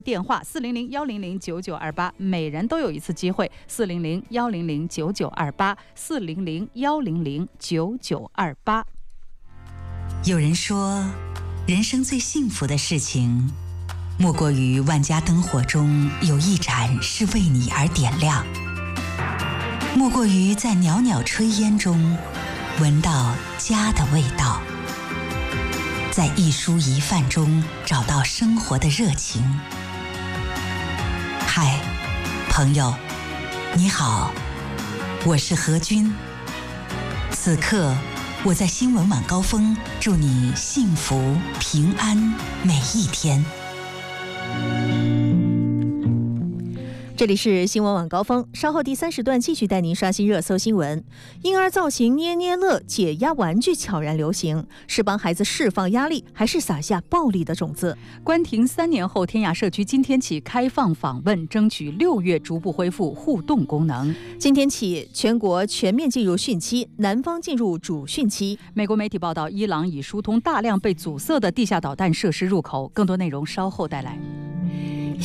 电话400-100-9928，每人都有一次机会，400-100-9928，400-100-9928。 有人说，人生最幸福的事情，莫过于万家灯火中有一盏是为你而点亮，莫过于在袅袅炊烟中闻到家的味道，在一蔬一饭中找到生活的热情。嗨，朋友，你好，我是何君。此刻我在新闻晚高峰，祝你幸福平安每一天。 这里是新闻晚高峰，稍后第3时段继续带您刷新热搜新闻。婴儿造型捏捏乐解压玩具悄然流行，是帮孩子释放压力，还是撒下暴力的种子？ 关停3年后，天涯社区今天起开放访问，争取6月逐步恢复互动功能。 今天起，全国全面进入汛期，南方进入主汛期。 美国媒体报道，伊朗已疏通大量被阻塞的地下导弹设施入口。更多内容稍后带来。